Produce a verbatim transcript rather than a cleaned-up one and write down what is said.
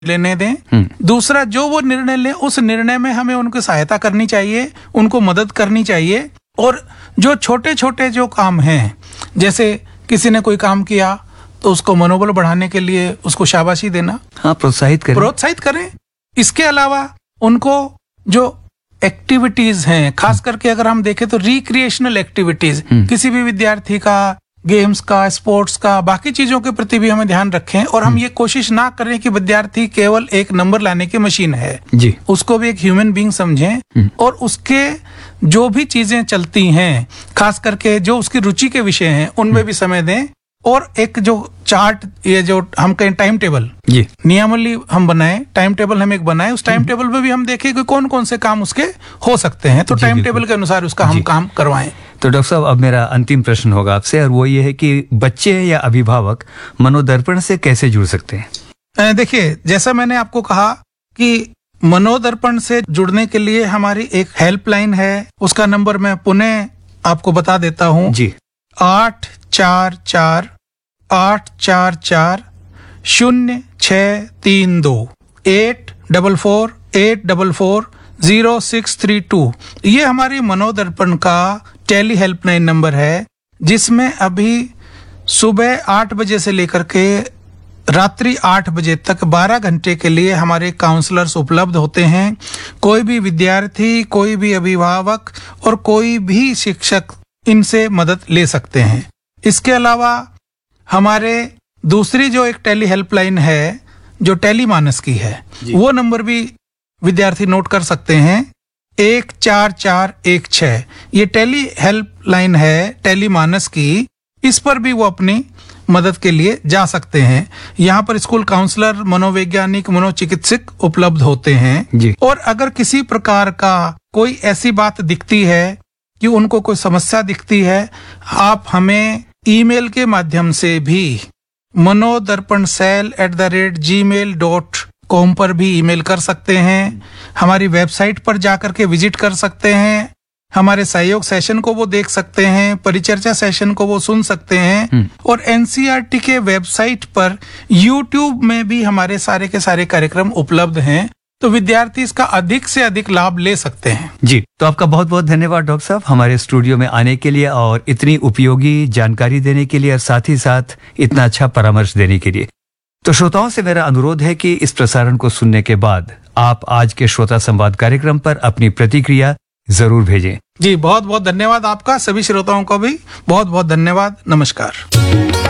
लेने दें। दूसरा, जो वो निर्णय लें उस निर्णय में हमें उनकी सहायता करनी चाहिए, उनको मदद करनी चाहिए। और जो छोटे छोटे जो काम हैं, जैसे किसी ने कोई काम किया तो उसको मनोबल बढ़ाने के लिए उसको शाबाशी देना, हाँ, प्रोत्साहित करें प्रोत्साहित करें। इसके अलावा उनको जो एक्टिविटीज हैं, खास करके अगर हम देखें तो रिक्रिएशनल एक्टिविटीज, किसी भी विद्यार्थी का गेम्स का, स्पोर्ट्स का, बाकी चीजों के प्रति भी हमें ध्यान रखें। और हम ये कोशिश ना करें कि विद्यार्थी केवल एक नंबर लाने की मशीन है जी, उसको भी एक ह्यूमन बीइंग समझें और उसके जो भी चीजें चलती हैं, खास करके जो उसकी रुचि के विषय हैं, उनमें भी समय दें। और एक जो चार्ट, ये जो हम कहें टाइम टेबल, जी, नियमावली हम बनाए, टाइम टेबल हम एक बनाए, उस टाइम टेबल में भी हम देखें कि कौन कौन से काम उसके हो सकते हैं, तो टाइम टेबल के अनुसार उसका हम काम करवाएं। तो डॉक्टर साहब, अब मेरा अंतिम प्रश्न होगा आपसे, और वो ये है कि बच्चे या अभिभावक मनोदर्पण से कैसे जुड़ सकते हैं? देखिए, जैसा मैंने आपको कहा कि मनोदर्पण से जुड़ने के लिए हमारी एक हेल्पलाइन है, उसका नंबर मैं पुनः आपको बता देता हूँ जी, आठ चार चार आठ चार चार शून्य छ तीन दो, eight double four eight double four zero six three to. ये हमारी मनोदर्पण का टेली हेल्पलाइन नंबर है, जिसमें अभी सुबह आठ बजे से लेकर के रात्रि आठ बजे तक बारह घंटे के लिए हमारे काउंसलर्स उपलब्ध होते हैं। कोई भी विद्यार्थी, कोई भी अभिभावक और कोई भी शिक्षक इनसे मदद ले सकते हैं। इसके अलावा हमारे दूसरी जो एक टेली हेल्पलाइन है, जो टेली मानस की है, वो नंबर भी विद्यार्थी नोट कर सकते हैं, एक चार चार एक छः। ये टेली हेल्पलाइन है टेली मानस की, इस पर भी वो अपनी मदद के लिए जा सकते हैं। यहाँ पर स्कूल काउंसलर, मनोवैज्ञानिक, मनोचिकित्सक उपलब्ध होते हैं जी। और अगर किसी प्रकार का कोई ऐसी बात दिखती है कि उनको कोई समस्या दिखती है, आप हमें ईमेल के माध्यम से भी Manodarpan cell at the rate ji mail dot com पर भी ईमेल कर सकते हैं। हमारी वेबसाइट पर जाकर के विजिट कर सकते हैं, हमारे सहयोग सेशन को वो देख सकते हैं, परिचर्चा सेशन को वो सुन सकते हैं। और एनसीईआरटी के वेबसाइट पर यूट्यूब में भी हमारे सारे के सारे कार्यक्रम उपलब्ध हैं, तो विद्यार्थी इसका अधिक से अधिक लाभ ले सकते हैं। जी, तो आपका बहुत बहुत धन्यवाद डॉक्टर साहब, हमारे स्टूडियो में आने के लिए और इतनी उपयोगी जानकारी देने के लिए, और साथ ही साथ इतना अच्छा परामर्श देने के लिए। तो श्रोताओं से मेरा अनुरोध है कि इस प्रसारण को सुनने के बाद आप आज के श्रोता संवाद कार्यक्रम पर अपनी प्रतिक्रिया जरूर भेजें। जी, बहुत बहुत धन्यवाद आपका। सभी श्रोताओं को भी बहुत बहुत धन्यवाद। नमस्कार।